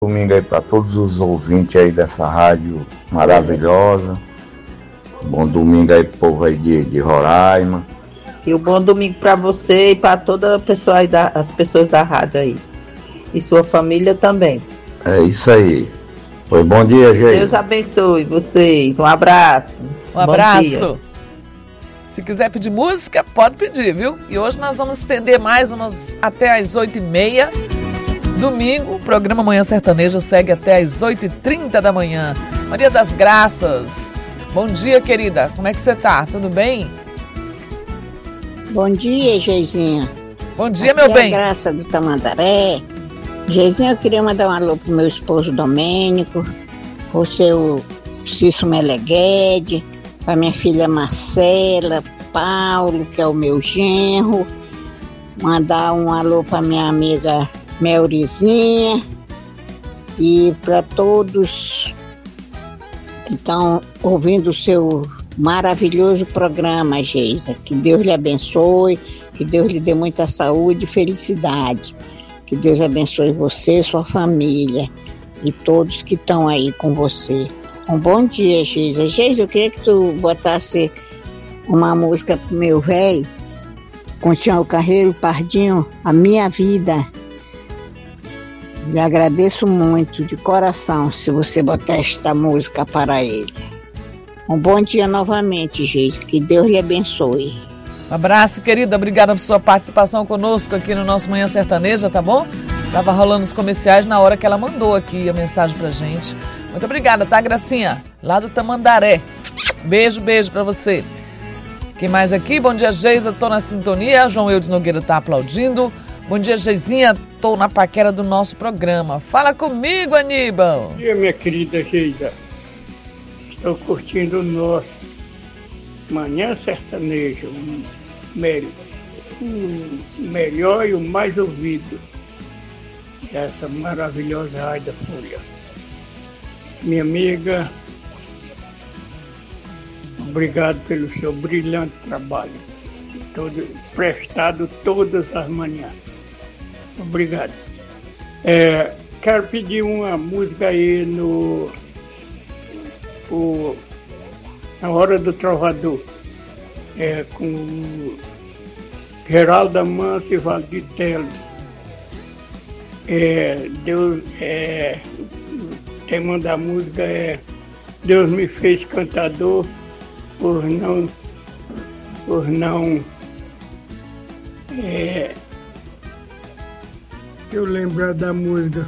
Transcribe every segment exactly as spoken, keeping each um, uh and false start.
Domingo aí para todos os ouvintes aí dessa rádio maravilhosa. Bom domingo aí pro povo aí de, de Roraima. E um bom domingo para você e para toda a pessoa aí da, as pessoas da rádio aí. E sua família também. É isso aí. Foi bom dia, gente. Deus abençoe vocês. Um abraço. Um abraço. Se quiser pedir música, pode pedir, viu? E hoje nós vamos estender mais umas até às oito e meia. Domingo, o programa Manhã Sertaneja segue até às oito e trinta da manhã. Maria das Graças. Bom dia, querida. Como é que você tá? Tudo bem? Bom dia, Geizinha. Bom dia, Aqui meu é bem. A Graça do Tamandaré. Geizinha, eu queria mandar um alô pro meu esposo Domênico, pro seu Cício Meleguede, pra minha filha Marcela, Paulo, que é o meu genro. Mandar um alô pra minha amiga Melrizinha e para todos que estão ouvindo o seu maravilhoso programa, Geisa. Que Deus lhe abençoe, que Deus lhe dê muita saúde e felicidade. Que Deus abençoe você, sua família e todos que estão aí com você. Um bom dia, Geisa. Geisa, eu queria que tu botasse uma música pro meu velho, com Tião Carreiro Pardinho, A Minha Vida. Lhe agradeço muito, de coração, se você botar esta música para ele. Um bom dia novamente, Geisa. Que Deus lhe abençoe. Um abraço, querida. Obrigada por sua participação conosco aqui no nosso Manhã Sertaneja, tá bom? Tava rolando os comerciais na hora que ela mandou aqui a mensagem pra gente. Muito obrigada, tá, Gracinha? Lá do Tamandaré. Beijo, beijo pra você. Quem mais aqui? Bom dia, Geisa. Tô na sintonia. João Eudes Nogueira tá aplaudindo. Bom dia, Geizinha. Tô na paquera do nosso programa. Fala comigo, Aníbal. Bom dia, minha querida Geisa. Estou curtindo o nosso Manhã Sertanejo. Um, me, um melhor e o mais ouvido dessa maravilhosa rádio da Folha. Minha amiga, obrigado pelo seu brilhante trabalho, todo, prestado todas as manhãs. Obrigado. É, quero pedir uma música aí no o, Na Hora do Trovador, é, com Geraldo Amâncio e Valdir Teles. É, Deus, é, o tema da música é Deus me fez cantador por não por não é, eu lembrar da música.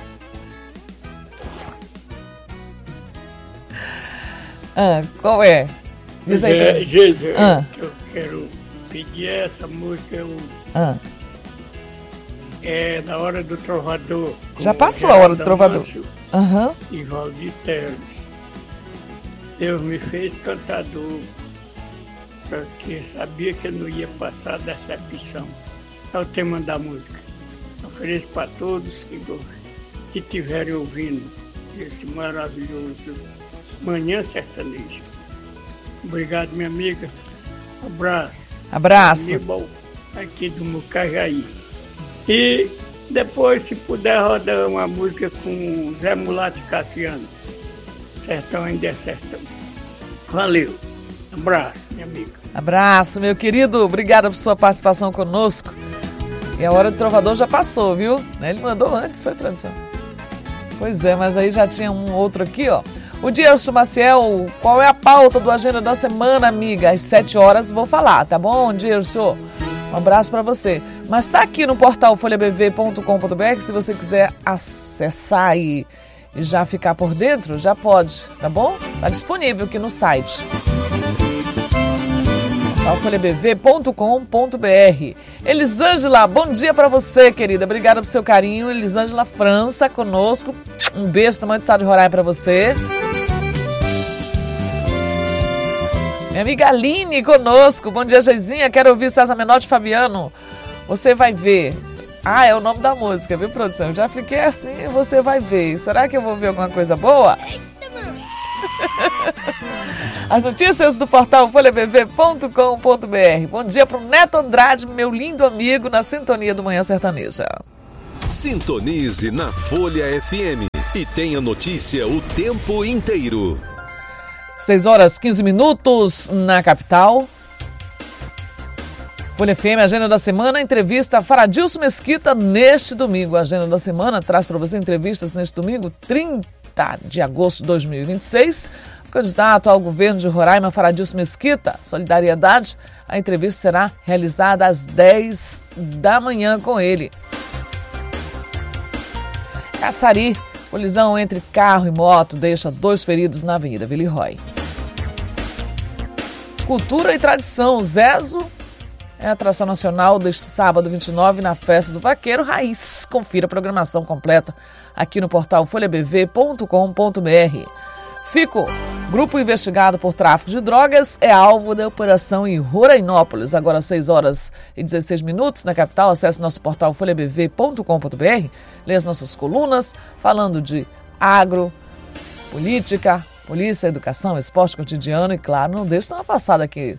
Ah, qual é? Diz aí. É, gente, ah. que eu quero pedir essa música eu, ah. é Na Hora do Trovador. Já passou a Hora do Trovador. Uhum. E Valdir Teles. Deus me fez cantador, porque sabia que eu não ia passar dessa opção. É o tema da música. Ofereço para todos que, que estiverem ouvindo esse maravilhoso Manhã Sertanejo. Obrigado, minha amiga. Abraço. Abraço. Aníbal, aqui do Mucajaí. E depois, se puder, rodar uma música com Zé Mulato e Cassiano. Sertão ainda é sertão. Valeu. Abraço, minha amiga. Abraço, meu querido. Obrigada por sua participação conosco. E a Hora do Trovador já passou, viu? Ele mandou antes, foi tradição. Pois é, mas aí já tinha um outro aqui, ó. O Dierson Maciel, qual é a pauta do Agenda da Semana, amiga? Às sete horas vou falar, tá bom, Dierson? Um abraço pra você. Mas tá aqui no portal folha b v ponto com ponto b r, se você quiser acessar e, e já ficar por dentro, já pode, tá bom? Tá disponível aqui no site. portal folha b v ponto com ponto b r. Elisângela, bom dia pra você, querida. Obrigada pelo seu carinho. Elisângela França conosco. Um beijo, tamanho de estado de Roraima pra você. Minha amiga Aline conosco. Bom dia, Geizinha. Quero ouvir César Menotti e Fabiano. Você vai ver. Ah, é o nome da música, viu, produção? Já fiquei assim, você vai ver. Será que eu vou ver alguma coisa boa? As notícias do portal folha b v ponto com ponto b r. Bom dia pro Neto Andrade, meu lindo amigo, na sintonia do Manhã Sertaneja. Sintonize na Folha F M e tenha notícia o tempo inteiro. seis horas e quinze minutos na capital. Folha F M, agenda da semana, entrevista Faradilson Mesquita neste domingo. A agenda da semana traz para você entrevistas neste domingo, trinta de agosto de dois mil e vinte e seis. O candidato ao governo de Roraima, Faradilson Mesquita, Solidariedade. A entrevista será realizada às dez da manhã com ele. Caçari, colisão entre carro e moto deixa dois feridos na Avenida Villeroy. Cultura e tradição, Zezo é a atração nacional deste sábado vinte e nove na Festa do Vaqueiro Raiz. Confira a programação completa aqui no portal folha b v ponto com ponto b r. Fico, grupo investigado por tráfico de drogas, é alvo da operação em Rorainópolis. Agora seis horas e dezesseis minutos na capital. Acesse nosso portal folha b v ponto com ponto b r. Leia as nossas colunas falando de agro, política, polícia, educação, esporte cotidiano e, claro, não deixe uma passada aqui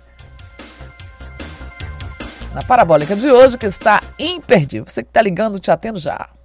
na Parabólica de hoje, que está imperdível. Você que está ligando, te atendo já.